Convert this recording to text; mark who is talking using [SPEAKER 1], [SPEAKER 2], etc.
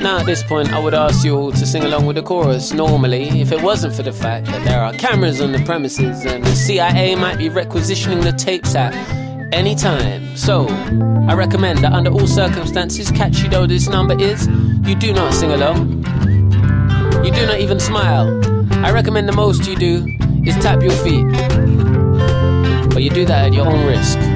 [SPEAKER 1] now at this point, I would ask you all to sing along with the chorus normally, if it wasn't for the fact that there are cameras on the premises and the CIA might be requisitioning the tapes at any time. So, I recommend that under all circumstances, catchy though this number is, you do not sing along. You do not even smile. I recommend the most you do is tap your feet. But you do that at your own risk.